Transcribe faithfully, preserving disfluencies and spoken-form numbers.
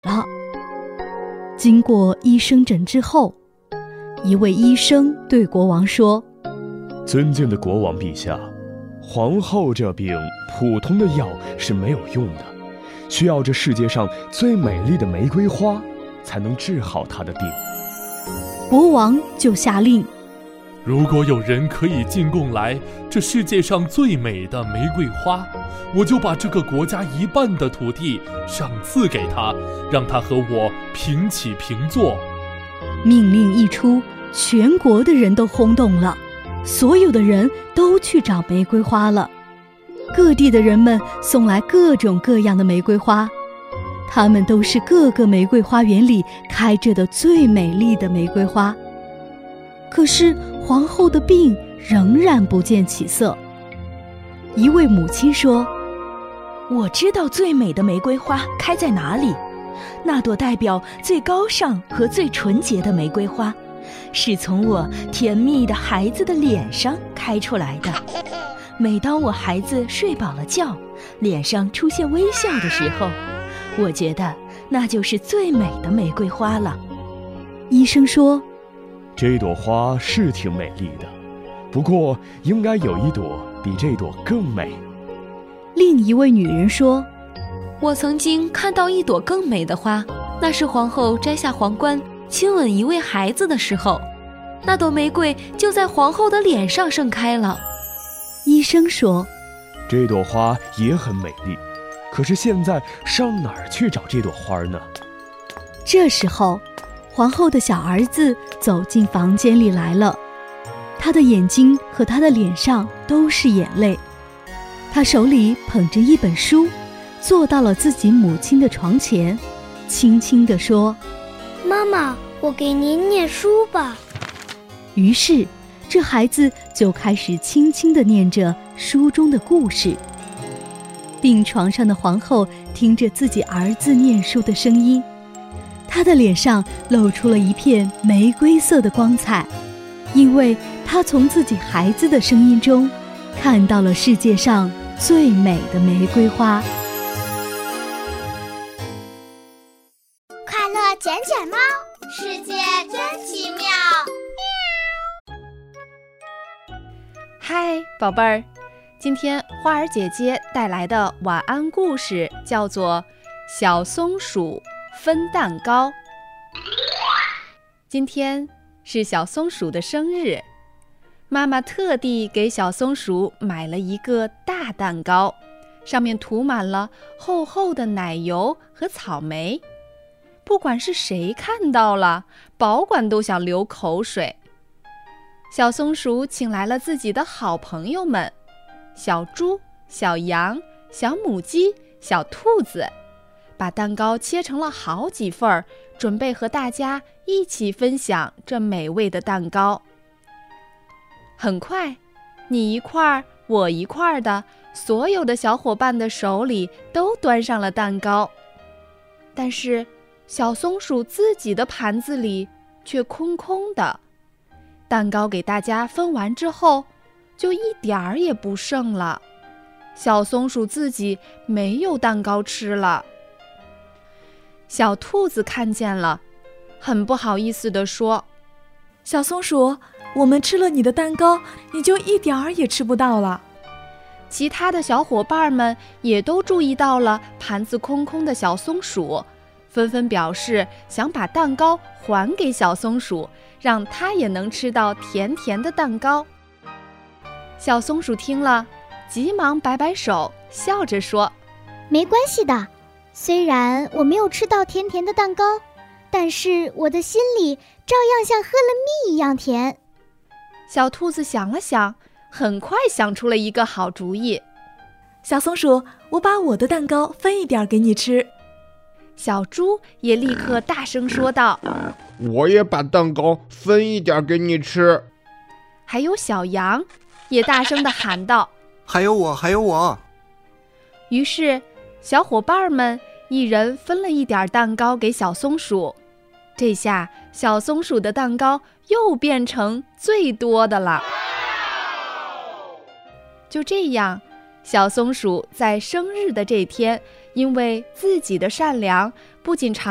了。经过医生诊治后，一位医生对国王说： 尊敬的国王陛下，皇后这病普通的药是没有用的，需要这世界上最美丽的玫瑰花才能治好她的病。 国王就下令， 如果有人可以进贡来这世界上最美的玫瑰花，我就把这个国家一半的土地赏赐给他，让他和我平起平坐。 命令一出，全国的人都轰动了，所有的人都去找玫瑰花了。各地的人们送来各种各样的玫瑰花，它们都是各个玫瑰花园里开着的最美丽的玫瑰花。可是皇后的病仍然不见起色。一位母亲说： 我知道最美的玫瑰花开在哪里，那朵代表最高尚和最纯洁的玫瑰花，是从我甜蜜的孩子的脸上开出来的。每当我孩子睡饱了觉，脸上出现微笑的时候，我觉得那就是最美的玫瑰花了。 医生说： 这朵花是挺美丽的，不过应该有一朵比这朵更美。 另一位女人说： 我曾经看到一朵更美的花，那是皇后摘下皇冠亲吻一位孩子的时候，那朵玫瑰就在皇后的脸上盛开了。 医生说： 这朵花也很美丽，可是现在上哪儿去找这朵花呢？ 这时候皇后的小儿子走进房间里来了，他的眼睛和他的脸上都是眼泪。他手里捧着一本书，坐到了自己母亲的床前，轻轻地说： 妈妈，我给您念书吧。 于是这孩子就开始轻轻地念着书中的故事。病床上的皇后听着自己儿子念书的声音，她的脸上露出了一片玫瑰色的光彩，因为她从自己孩子的声音中看到了世界上最美的玫瑰花。 快乐卷卷猫，世界真奇妙。 嗨，宝贝儿，今天花儿姐姐带来的晚安故事叫做《小松鼠分蛋糕》。今天是小松鼠的生日，妈妈特地给小松鼠买了一个大蛋糕，上面涂满了厚厚的奶油和草莓。不管是谁看到了，保管都想流口水。小松鼠请来了自己的好朋友们，小猪、小羊、小母鸡、小兔子，把蛋糕切成了好几份儿，准备和大家一起分享这美味的蛋糕。很快，你一块儿，我一块儿的，所有的小伙伴的手里都端上了蛋糕。但是，小松鼠自己的盘子里却空空的。蛋糕给大家分完之后，就一点儿也不剩了。小松鼠自己没有蛋糕吃了。小兔子看见了，很不好意思地说： 小松鼠，我们吃了你的蛋糕，你就一点儿也吃不到了。 其他的小伙伴们也都注意到了盘子空空的小松鼠，纷纷表示想把蛋糕还给小松鼠，让它也能吃到甜甜的蛋糕。小松鼠听了，急忙摆摆手，笑着说： 没关系的，虽然我没有吃到甜甜的蛋糕，但是我的心里照样像喝了蜜一样甜。 小兔子想了想，很快想出了一个好主意。 小松鼠，我把我的蛋糕分一点给你吃。 小猪也立刻大声说道： 我也把蛋糕分一点给你吃。 还有小羊也大声地喊道： 还有我，还有我。 于是小伙伴们一人分了一点蛋糕给小松鼠，这下小松鼠的蛋糕又变成最多的了。就这样，小松鼠在生日的这天，因为自己的善良，不仅尝